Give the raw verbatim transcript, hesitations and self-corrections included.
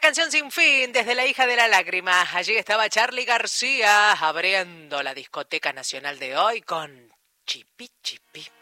canción Sin Fin, desde La hija de la lágrima. Allí estaba Charly García abriendo la discoteca nacional de hoy con Chipi Chipi.